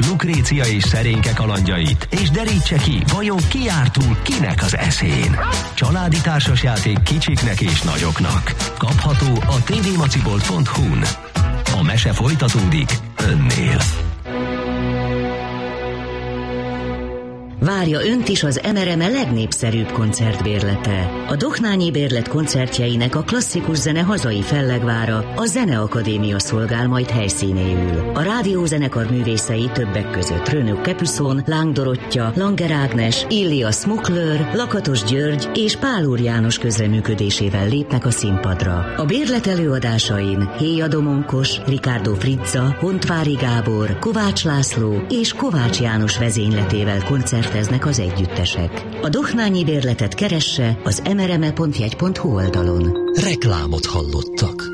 Lukrécia és Szerénke kalandjait, és derítse ki, vajon ki jár túl kinek az eszén. Családi társasjáték kicsiknek és nagyoknak. Kapható a tvmacibolt.hu-n. A mese folytatódik önnél. Várja önt is az MRME legnépszerűbb koncertbérlete. A Dohnányi Bérlet koncertjeinek a klasszikus zene hazai fellegvára, a Zeneakadémia szolgál majd helyszínéül. A rádiózenekar művészei többek között Rönök Capuszon, Láng Dorottya, Langer Ágnes, Illia Smukler, Lakatos György és Pál Úr János közreműködésével lépnek a színpadra. A bérlet előadásain Héja Domonkos, Ricardo Frizza, Hontvári Gábor, Kovács László és Kovács János vezényletével koncerteznek az együttesek. A Dohnányi Bérletet keresse az mrme.jegy.hu oldalon. Reklámot hallottak.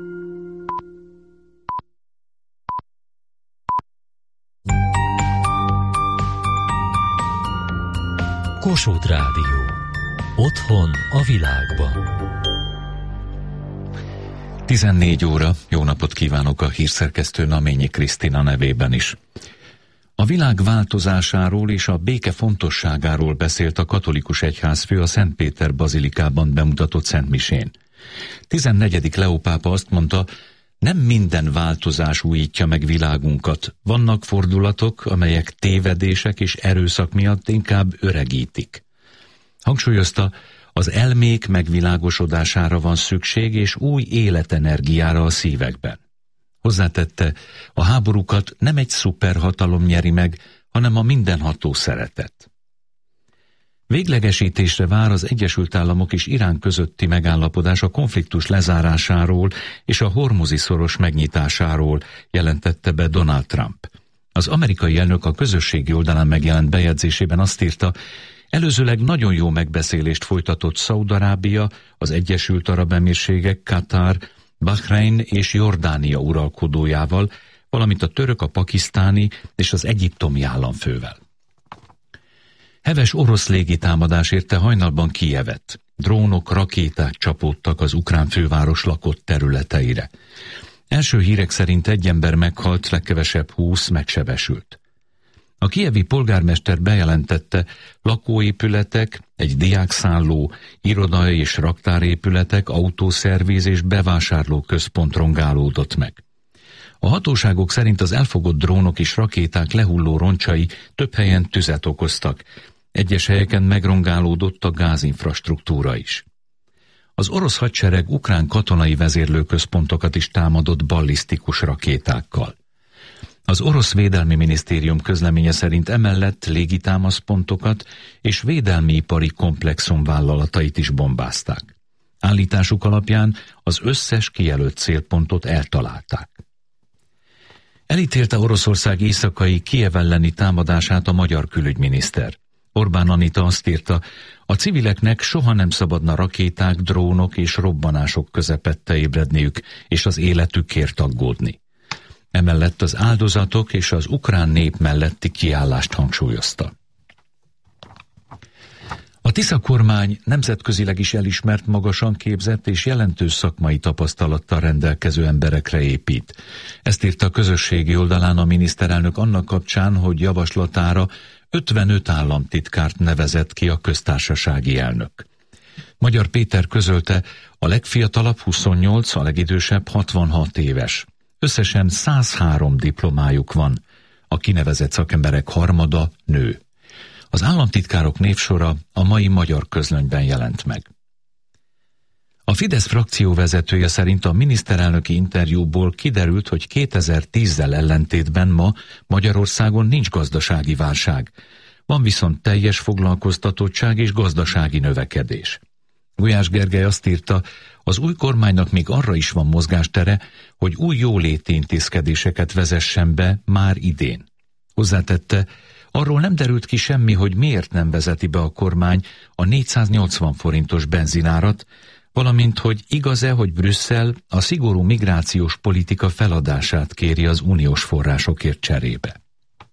Kossuth Rádió. Otthon a világban. 14 óra, jó napot kívánok a hírszerkesztő Naményi Krisztina nevében is. A világ változásáról és a béke fontosságáról beszélt a katolikus egyházfő a Szent Péter bazilikában bemutatott szentmisén. 14. Leó pápa azt mondta, nem minden változás újítja meg világunkat. Vannak fordulatok, amelyek tévedések és erőszak miatt inkább öregítik. Hangsúlyozta, az elmék megvilágosodására van szükség és új életenergiára a szívekben. Hozzátette, a háborúkat nem egy szuperhatalom nyeri meg, hanem a mindenható szeretet. Véglegesítésre vár az Egyesült Államok és Irán közötti megállapodás a konfliktus lezárásáról és a Hormuzi-szoros megnyitásáról, jelentette be Donald Trump. Az amerikai elnök a közösségi oldalán megjelent bejegyzésében azt írta, előzőleg nagyon jó megbeszélést folytatott Szaúd-Arábia, az Egyesült Arab Emírségek, Katar, Bahrein és Jordánia uralkodójával, valamint a török, a pakisztáni és az egyiptomi államfővel. Heves orosz légitámadás érte hajnalban Kijevet. Drónok, rakéták csapódtak az ukrán főváros lakott területeire. Első hírek szerint egy ember meghalt, legkevesebb 20 megsebesült. A kijevi polgármester bejelentette, lakóépületek, egy diákszálló, irodai és raktárépületek, autószerviz és bevásárlóközpont rongálódott meg. A hatóságok szerint az elfogott drónok és rakéták lehulló roncsai több helyen tüzet okoztak. Egyes helyeken megrongálódott a gázinfrastruktúra is. Az orosz hadsereg ukrán katonai vezérlőközpontokat is támadott ballisztikus rakétákkal. Az orosz védelmi minisztérium közleménye szerint emellett légitámaszpontokat és védelmi-ipari komplexum vállalatait is bombázták. Állításuk alapján az összes kijelölt célpontot eltalálták. Elítélte Oroszország éjszakai Kijev elleni támadását a magyar külügyminiszter. Orbán Anita azt írta, a civileknek soha nem szabadna rakéták, drónok és robbanások közepette ébredniük, és az életükért aggódni. Emellett az áldozatok és az ukrán nép melletti kiállást hangsúlyozta. A Tisza kormány nemzetközileg is elismert, magasan képzett és jelentős szakmai tapasztalattal rendelkező emberekre épít. Ezt írta a közösségi oldalán a miniszterelnök annak kapcsán, hogy javaslatára 55 államtitkárt nevezett ki a köztársasági elnök. Magyar Péter közölte, a legfiatalabb 28, a legidősebb 66 éves. Összesen 103 diplomájuk van, a kinevezett szakemberek harmada nő. Az államtitkárok névsora a mai Magyar Közlönyben jelent meg. A Fidesz frakció vezetője szerint a miniszterelnöki interjúból kiderült, hogy 2010-zel ellentétben ma Magyarországon nincs gazdasági válság. Van viszont teljes foglalkoztatottság és gazdasági növekedés. Gulyás Gergely azt írta, az új kormánynak még arra is van mozgástere, hogy új jóléti intézkedéseket vezessen be már idén. Hozzátette, arról nem derült ki semmi, hogy miért nem vezeti be a kormány a 480 forintos benzinárat, valamint hogy igaz-e, hogy Brüsszel a szigorú migrációs politika feladását kéri az uniós forrásokért cserébe.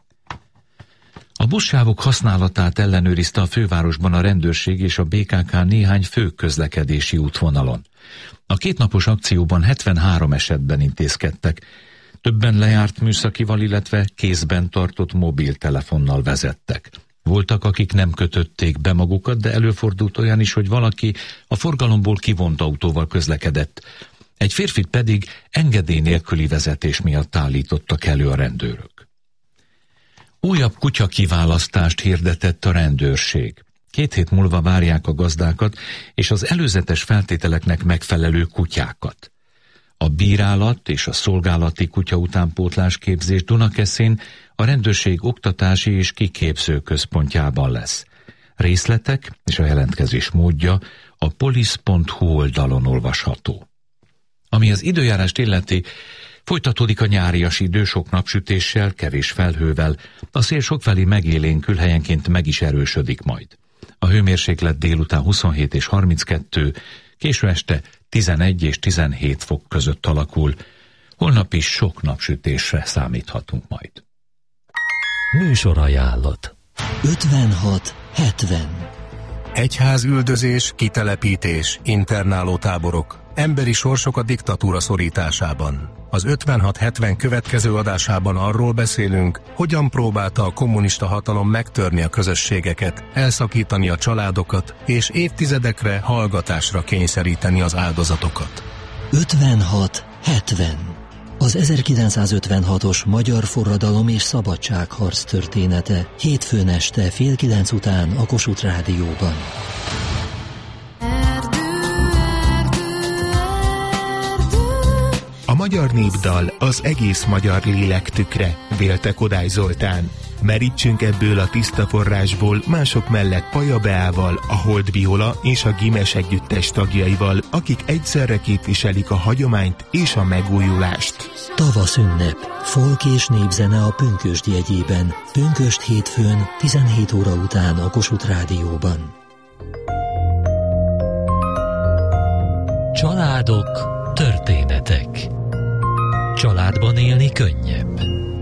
A buszsávok használatát ellenőrizte a fővárosban a rendőrség és a BKK néhány fő közlekedési útvonalon. A kétnapos akcióban 73 esetben intézkedtek. Többen lejárt műszakival, illetve kézben tartott mobiltelefonnal vezettek. Voltak, akik nem kötötték be magukat, de előfordult olyan is, hogy valaki a forgalomból kivont autóval közlekedett. Egy férfit pedig engedély nélküli vezetés miatt állítottak elő a rendőrök. Újabb kutyakiválasztást hirdetett a rendőrség. 2 hét múlva várják a gazdákat és az előzetes feltételeknek megfelelő kutyákat. A bírálat és a szolgálati kutya utánpótlás képzés Dunakeszin a rendőrség oktatási és kiképző központjában lesz. Részletek és a jelentkezés módja a police.hu oldalon olvasható. Ami az időjárást illeti, folytatódik a nyárias idő sok napsütéssel, kevés felhővel, a szél sokfelé megélénkül, helyenként meg is erősödik majd. A hőmérséklet délután 27 és 32, késő este 11 és 17 fok között alakul. Holnap is sok napsütésre számíthatunk majd. Műsorajánlat 56-70. Egyházüldözés, kitelepítés, internálótáborok, emberi sorsok a diktatúra szorításában. Az 56-70 következő adásában arról beszélünk, hogyan próbálta a kommunista hatalom megtörni a közösségeket, elszakítani a családokat, és évtizedekre hallgatásra kényszeríteni az áldozatokat. 56-70. Az 1956-os magyar forradalom és szabadságharc története. Hétfőn este 8:30 után a Kossuth Rádióban. A magyar népdal az egész magyar lélek tükre, vélte Kodály Zoltán. Merítsünk ebből a tiszta forrásból mások mellett Paja Beával, a Hold Viola és a Gimes együttes tagjaival, akik egyszerre képviselik a hagyományt és a megújulást. Tavaszünnep, folk és népzene a Pünkösd jegyében. Pünkösd hétfőn 17 óra után a Kossuth Rádióban. Családok, történetek. Családban élni könnyebb.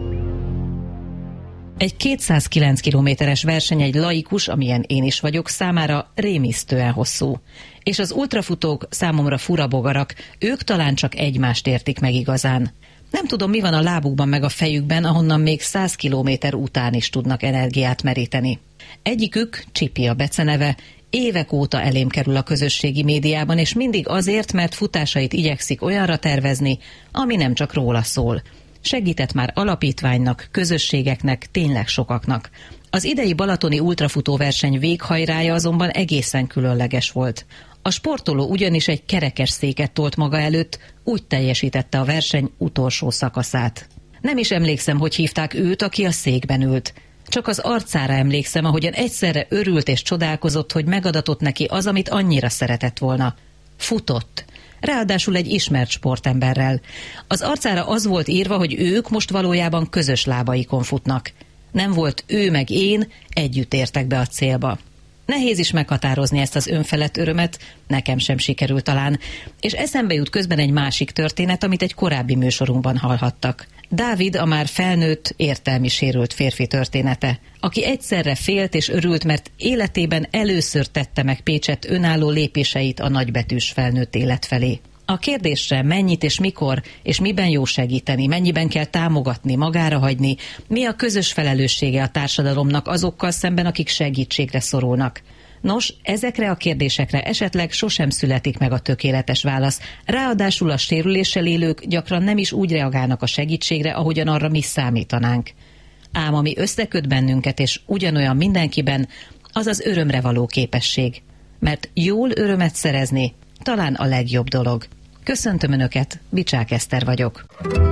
Egy 209 kilométeres verseny egy laikus, amilyen én is vagyok, számára rémisztően hosszú. És az ultrafutók számomra fura bogarak, ők talán csak egymást értik meg igazán. Nem tudom, mi van a lábukban meg a fejükben, ahonnan még 100 kilométer után is tudnak energiát meríteni. Egyikük, Csipi a beceneve, évek óta elém kerül a közösségi médiában, és mindig azért, mert futásait igyekszik olyanra tervezni, ami nem csak róla szól. Segített már alapítványnak, közösségeknek, tényleg sokaknak. Az idei balatoni ultrafutóverseny véghajrája azonban egészen különleges volt. A sportoló ugyanis egy kerekes széket tolt maga előtt, úgy teljesítette a verseny utolsó szakaszát. Nem is emlékszem, hogy hívták őt, aki a székben ült. Csak az arcára emlékszem, ahogyan egyszerre örült és csodálkozott, hogy megadatott neki az, amit annyira szeretett volna. Futott. Ráadásul egy ismert sportemberrel. Az arcára az volt írva, hogy ők most valójában közös lábaikon futnak. Nem volt ő meg én, együtt értek be a célba. Nehéz is meghatározni ezt az önfelett örömet, nekem sem sikerült talán, és eszembe jut közben egy másik történet, amit egy korábbi műsorunkban hallhattak. Dávid a már felnőtt, értelmi sérült férfi története, aki egyszerre félt és örült, mert életében először tette meg Pécsett önálló lépéseit a nagybetűs felnőtt élet felé. A kérdésre, mennyit és mikor, és miben jó segíteni, mennyiben kell támogatni, magára hagyni, mi a közös felelőssége a társadalomnak azokkal szemben, akik segítségre szorulnak. Nos, ezekre a kérdésekre esetleg sosem születik meg a tökéletes válasz, ráadásul a sérüléssel élők gyakran nem is úgy reagálnak a segítségre, ahogyan arra mi számítanánk. Ám ami összeköt bennünket, és ugyanolyan mindenkiben, az az örömre való képesség. Mert jól örömet szerezni talán a legjobb dolog. Köszöntöm Önöket, Bicsák Eszter vagyok.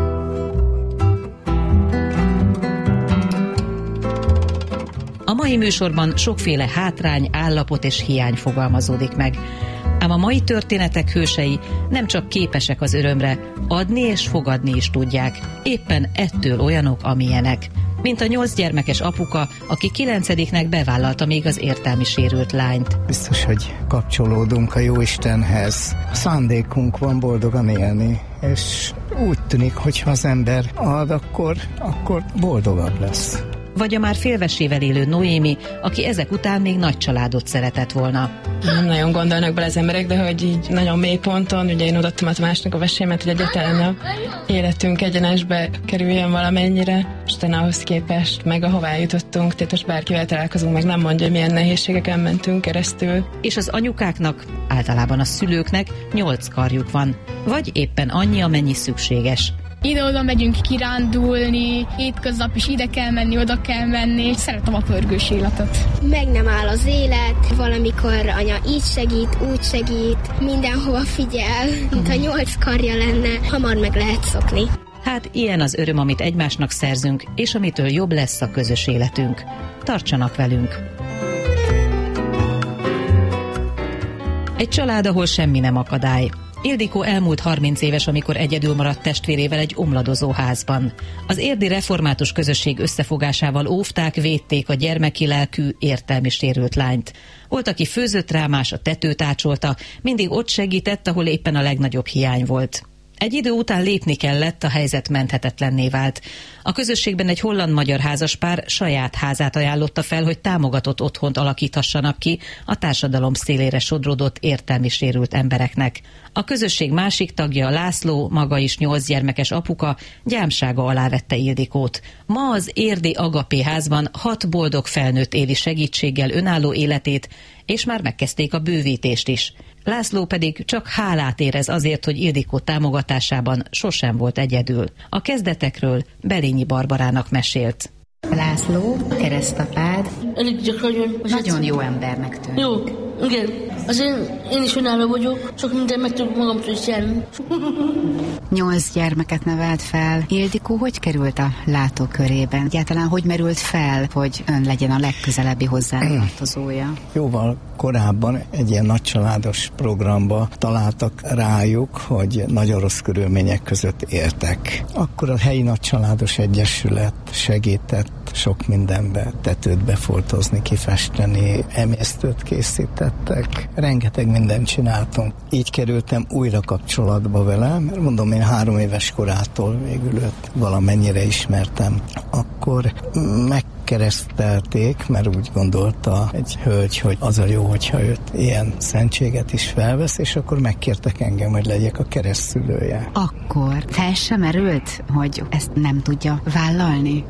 A mai műsorban sokféle hátrány, állapot és hiány fogalmazódik meg. Ám a mai történetek hősei nem csak képesek az örömre, adni és fogadni is tudják, éppen ettől olyanok, amilyenek. Mint a 8 gyermekes apuka, aki 9-nek bevállalta még az értelmi sérült lányt. Biztos, hogy kapcsolódunk a Jóistenhez. A szándékunk van boldogan élni, és úgy tűnik, hogy ha az ember ad, akkor boldogabb lesz. vagy a már félvesével élő Noémi, aki ezek után még nagy családot szeretett volna. Nem nagyon gondolnak bele az emberek, de hogy így nagyon mély ponton, ugye én odaadtam a másnak a vesémet, hogy egyáltalán a életünk egyenesbe kerüljön valamennyire, és utána ahhoz képest meg ahová jutottunk, tehát most bárkivel találkozunk, meg nem mondja, hogy milyen nehézségeken mentünk keresztül. És az anyukáknak, általában a szülőknek 8 karjuk van, vagy éppen annyi, amennyi szükséges. Ide-oda megyünk kirándulni, hétköznap is ide kell menni, oda kell menni, és szeretem a pörgős életet. Meg nem áll az élet, valamikor anya így segít, úgy segít, mindenhova figyel, mint a 8 karja lenne, hamar meg lehet szokni. Hát ilyen az öröm, amit egymásnak szerzünk, és amitől jobb lesz a közös életünk. Tartsanak velünk! Egy család, ahol semmi nem akadály. Ildikó elmúlt 30 éves, amikor egyedül maradt testvérével egy omladozó házban. Az érdi református közösség összefogásával óvták, védték a gyermeki lelkű, értelmi sérült lányt. Volt, aki főzött rá, más a tetőt ácsolta, mindig ott segített, ahol éppen a legnagyobb hiány volt. Egy idő után lépni kellett, a helyzet menthetetlenné vált. A közösségben egy holland-magyar házaspár saját házát ajánlotta fel, hogy támogatott otthont alakíthassanak ki a társadalom szélére sodródott értelmi sérült embereknek. A közösség másik tagja, László, maga is 8 gyermekes apuka, gyámsága alá vette Ildikót. Ma az érdi Agapé házban 6 boldog felnőtt éli segítséggel önálló életét, és már megkezdték a bővítést is. László pedig csak hálát érez azért, hogy Ildikó támogatásában sosem volt egyedül. A kezdetekről Belényi Barbarának mesélt. László, keresztapád, elég gyakran nagyon jó embernek tűnik. Jó, igen. Azért én is önálló vagyok, sok minden meg tudok magamtól is járni. 8 gyermeket nevelt fel. Ildikó hogy került a látókörében? Egyáltalán hogy merült fel, hogy ön legyen a legközelebbi hozzátartozója? Jóval korábban egy ilyen nagycsaládos programba találtak rájuk, hogy nagyon rossz körülmények között éltek. Akkor a helyi nagycsaládos egyesület segített sok mindenbe, tetőt befoltozni, kifesteni, emésztőt készítettek. Rengeteg mindent csináltunk. Így kerültem újra kapcsolatba vele, mert mondom, én 3 éves korától végül őt valamennyire ismertem. Akkor megkeresztelték, mert úgy gondolta egy hölgy, hogy az a jó, hogyha őt ilyen szentséget is felvesz, és akkor megkértek engem, hogy legyek a keresztszülője. Akkor fel sem erült, hogy ezt nem tudja vállalni?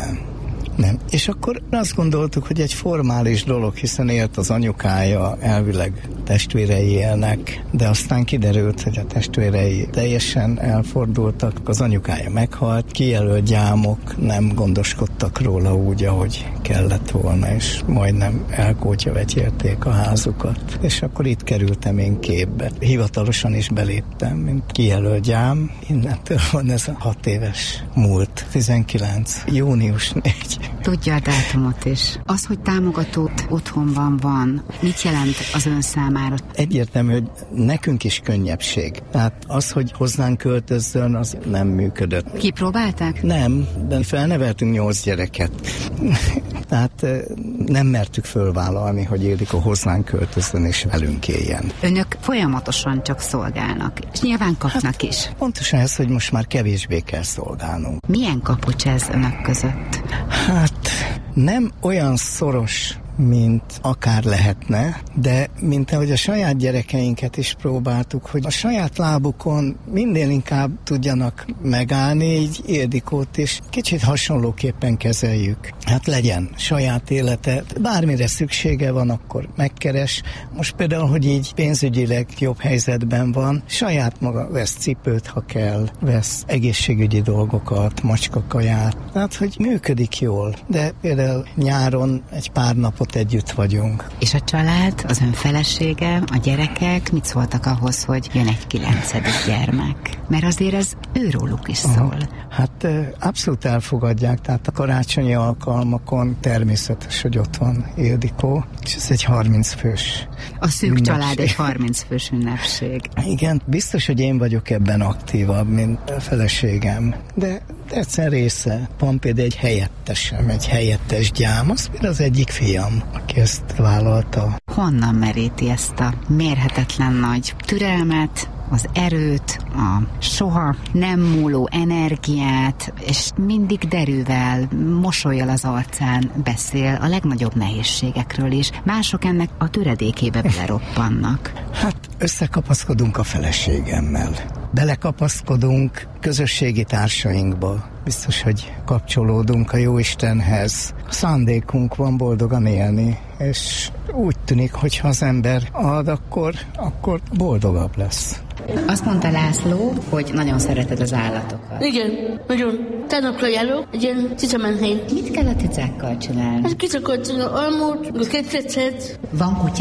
Nem. És akkor azt gondoltuk, hogy egy formális dolog, hiszen élt az anyukája, elvileg testvérei élnek, de aztán kiderült, hogy a testvérei teljesen elfordultak, az anyukája meghalt, kijelölt gyámok nem gondoskodtak róla úgy, ahogy kellett volna, és majdnem elkótyavetyélték a házukat. És akkor itt kerültem én képbe. Hivatalosan is beléptem, mint kijelölt gyám. Innentől van ez a 6 éves múlt. 19. június 4. Tudja a dátumot is. Az, hogy támogatót otthonban van, mit jelent az ön számára? Egyértelmű, hogy nekünk is könnyebbség. Tehát az, hogy hozzánk költözzön, az nem működött. Kipróbálták? Nem, de felneveltünk 8 gyereket. Tehát nem mertük fölvállalni, hogy Ildikó hozzánk költözzön és velünk éljen. Önök folyamatosan csak szolgálnak, és nyilván kapnak is. Pontosan ez, hogy most már kevésbé kell szolgálnunk. Milyen kapocs ez önök között? Hát nem olyan szoros, mint akár lehetne, de mint ahogy a saját gyerekeinket is próbáltuk, hogy a saját lábukon minél inkább tudjanak megállni, így Ildikót is kicsit hasonlóképpen kezeljük. Hát legyen saját élete, bármire szüksége van, akkor megkeres. Most például, hogy így pénzügyileg jobb helyzetben van, saját maga vesz cipőt, ha kell, vesz egészségügyi dolgokat, macskakaját, tehát, hogy működik jól, de például nyáron egy pár napot együtt vagyunk. És a család, az ön felesége, a gyerekek mit szóltak ahhoz, hogy jön egy 9. gyermek? Mert azért ez őróluk is szól. Hát abszolút elfogadják, tehát a karácsonyi alkalmakon természetes, hogy ott van Ildikó, és ez egy 30 fős a szűk ünnepség. Család egy 30 fős ünnepség. Igen, biztos, hogy én vagyok ebben aktívabb, mint a feleségem, de egyszer része. Van például egy helyettesem, egy helyettes gyám, az például az egyik fiam, aki ezt vállalta. Honnan meríti ezt a mérhetetlen nagy türelmet, az erőt, a soha nem múló energiát, és mindig derűvel, mosollyal az arcán beszél a legnagyobb nehézségekről is. Mások ennek a töredékébe beleroppannak. Hát összekapaszkodunk a feleségemmel. Belekapaszkodunk közösségi társainkba. Biztos, hogy kapcsolódunk a Jóistenhez. Szándékunk van boldogan élni, és úgy tűnik, hogy ha az ember ad, akkor boldogabb lesz. Azt mondta László, hogy nagyon szereted az állatokat. Igen, nagyon. Tegnapra járok egy ilyen cicamenhelyt. Mit kell a cicákkal csinálni? Hát kicakolni almút, a ketrecet. Van kutya?